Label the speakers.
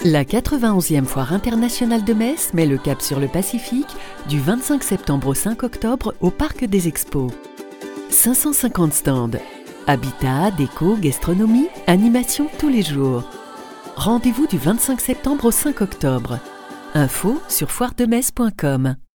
Speaker 1: La 91e Foire internationale de Metz met le cap sur le Pacifique du 25 septembre au 5 octobre au Parc des Expos. 550 stands. Habitat, déco, gastronomie, animation tous les jours. Rendez-vous du 25 septembre au 5 octobre. Info sur foiredemetz.com.